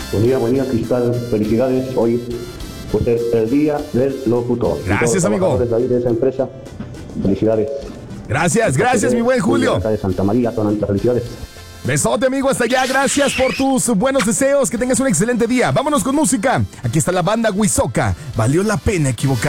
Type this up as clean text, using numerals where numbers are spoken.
Buen día, Cristal. Felicidades. Hoy pues es el día del locutor. Gracias, amigo. De ahí de esa empresa. Felicidades. Gracias, mi buen Julio. Acá de Santa María, Tonanta, felicidades. Besote, amigo, hasta allá. Gracias por tus buenos deseos. Que tengas un excelente día. Vámonos con música. Aquí está la banda Huizoca. Valió la pena equivocar.